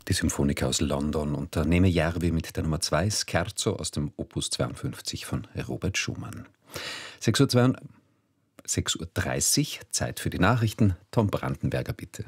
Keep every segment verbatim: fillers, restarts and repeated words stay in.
Die Symphoniker aus London unter Neeme Järvi mit der Nummer zwei Scherzo aus dem Opus zweiundfünfzig von Robert Schumann. sechs Uhr dreißig, Zeit für die Nachrichten. Tom Brandenberger, bitte.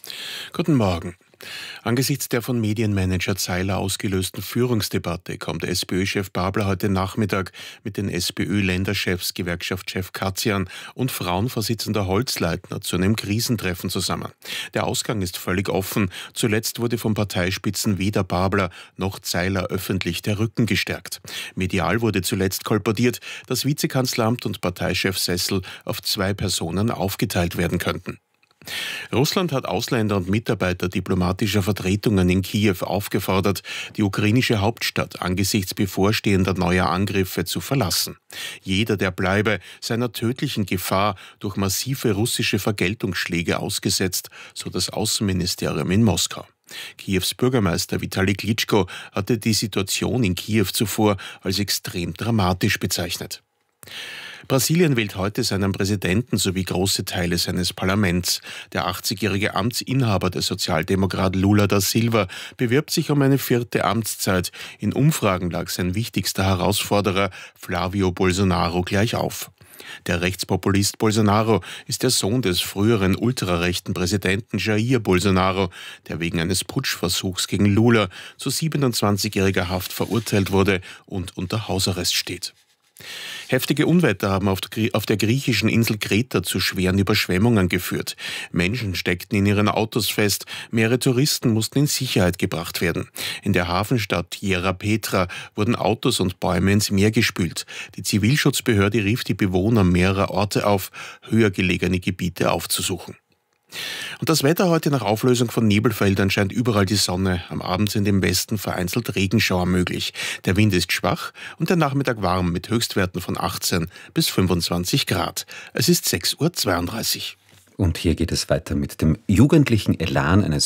Guten Morgen. Angesichts der von Medienmanager Zeiler ausgelösten Führungsdebatte kommt SPÖ-Chef Babler heute Nachmittag mit den SPÖ-Länderchefs, Gewerkschaftschef Katzian und Frauenvorsitzender Holzleitner zu einem Krisentreffen zusammen. Der Ausgang ist völlig offen. Zuletzt wurde von Parteispitzen weder Babler noch Zeiler öffentlich der Rücken gestärkt. Medial wurde zuletzt kolportiert, dass Vizekanzleramt und Parteichefsessel auf zwei Personen aufgeteilt werden könnten. Russland hat Ausländer und Mitarbeiter diplomatischer Vertretungen in Kiew aufgefordert, die ukrainische Hauptstadt angesichts bevorstehender neuer Angriffe zu verlassen. Jeder, der bleibe, seiner tödlichen Gefahr durch massive russische Vergeltungsschläge ausgesetzt, so das Außenministerium in Moskau. Kiews Bürgermeister Vitali Klitschko hatte die Situation in Kiew zuvor als extrem dramatisch bezeichnet. Brasilien wählt heute seinen Präsidenten sowie große Teile seines Parlaments. Der achtzigjährige Amtsinhaber, der Sozialdemokrat Lula da Silva, bewirbt sich um eine vierte Amtszeit. In Umfragen lag sein wichtigster Herausforderer Flávio Bolsonaro gleich auf. Der Rechtspopulist Bolsonaro ist der Sohn des früheren ultrarechten Präsidenten Jair Bolsonaro, der wegen eines Putschversuchs gegen Lula zu siebenundzwanzigjähriger Haft verurteilt wurde und unter Hausarrest steht. Heftige Unwetter haben auf der griechischen Insel Kreta zu schweren Überschwemmungen geführt. Menschen steckten in ihren Autos fest, mehrere Touristen mussten in Sicherheit gebracht werden. In der Hafenstadt Hierapetra wurden Autos und Bäume ins Meer gespült. Die Zivilschutzbehörde rief die Bewohner mehrerer Orte auf, höher gelegene Gebiete aufzusuchen. Und das Wetter heute: nach Auflösung von Nebelfeldern scheint überall die Sonne. Am Abend sind im Westen vereinzelt Regenschauer möglich. Der Wind ist schwach und der Nachmittag warm mit Höchstwerten von achtzehn bis fünfundzwanzig Grad. Es ist sechs Uhr zweiunddreißig. Und hier geht es weiter mit dem jugendlichen Elan eines